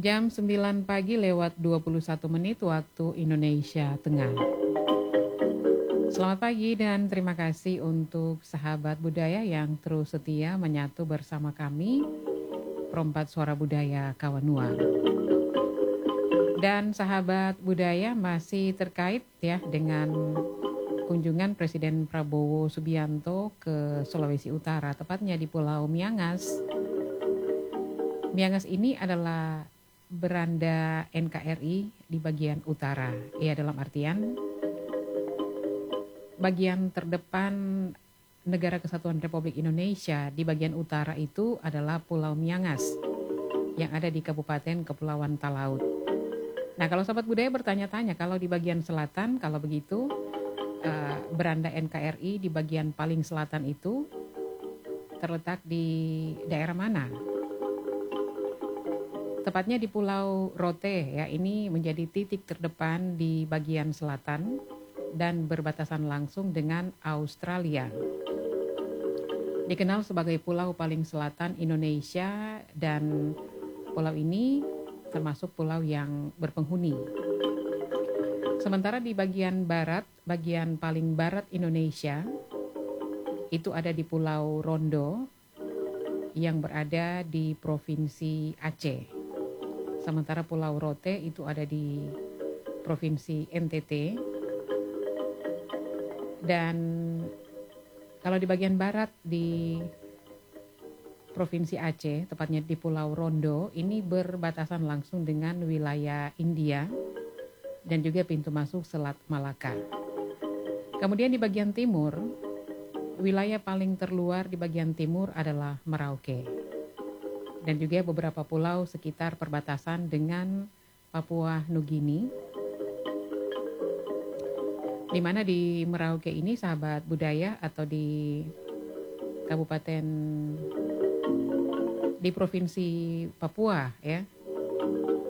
Jam 9 pagi lewat 21 menit waktu Indonesia Tengah. Selamat pagi dan terima kasih untuk sahabat budaya yang terus setia menyatu bersama kami, Perompat Suara Budaya Kawanua. Dan sahabat budaya masih terkait ya dengan kunjungan Presiden Prabowo Subianto ke Sulawesi Utara, tepatnya di Pulau Miangas. Miangas ini adalah beranda NKRI di bagian utara. Ya, dalam artian bagian terdepan Negara Kesatuan Republik Indonesia di bagian utara itu adalah Pulau Miangas yang ada di Kabupaten Kepulauan Talaut. Nah, kalau sahabat budaya bertanya-tanya, kalau di bagian selatan, kalau begitu beranda NKRI di bagian paling selatan itu terletak di daerah mana? Tepatnya di Pulau Rote ya, ini menjadi titik terdepan di bagian selatan dan berbatasan langsung dengan Australia. Dikenal sebagai pulau paling selatan Indonesia dan pulau ini termasuk pulau yang berpenghuni. Sementara di bagian barat, bagian paling barat Indonesia, itu ada di Pulau Rondo yang berada di Provinsi Aceh. Sementara Pulau Rote itu ada di Provinsi NTT. Dan kalau di bagian barat di Provinsi Aceh, tepatnya di Pulau Rondo, ini berbatasan langsung dengan wilayah India dan juga pintu masuk Selat Malaka. Kemudian di bagian timur, wilayah paling terluar di bagian timur adalah Merauke. Dan juga beberapa pulau sekitar perbatasan dengan Papua Nugini. Di mana di Merauke ini sahabat budaya atau di kabupaten di provinsi Papua ya,